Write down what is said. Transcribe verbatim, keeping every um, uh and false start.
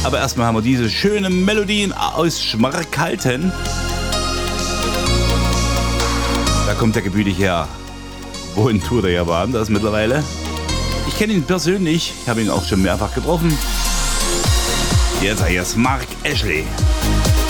Aber erstmal haben wir diese schönen Melodien aus Schmarkalden. Da kommt der Gebütig her. Wohin tut er ja woanders mittlerweile? Ich kenne ihn persönlich, ich habe ihn auch schon mehrfach getroffen. Jetzt hier ist Mark Ashley.